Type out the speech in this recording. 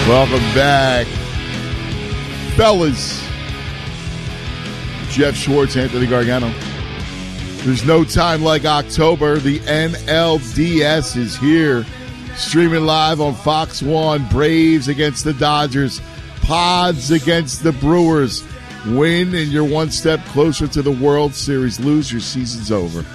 Welcome back, fellas. Jeff Schwartz, Anthony Gargano. There's no time like October. The NLDS is here. Streaming live on Fox 1. Braves against the Dodgers. Pods against the Brewers. Win and you're one step closer to the World Series. Lose, your season's over.